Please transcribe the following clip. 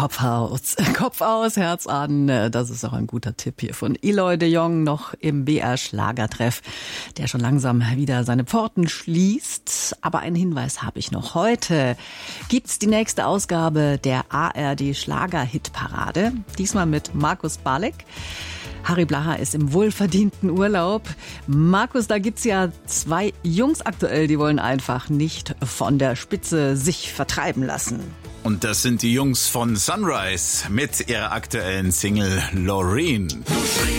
Kopf aus, Herz an. Das ist auch ein guter Tipp hier von Eloy de Jong noch im BR Schlagertreff, der schon langsam wieder seine Pforten schließt. Aber einen Hinweis habe ich noch. Heute gibt's die nächste Ausgabe der ARD Schlager-Hitparade. Diesmal mit Markus Balek. Harry Blaha ist im wohlverdienten Urlaub. Markus, da gibt's ja zwei Jungs aktuell, die wollen einfach nicht von der Spitze sich vertreiben lassen. Und das sind die Jungs von Sunrise mit ihrer aktuellen Single Loreen.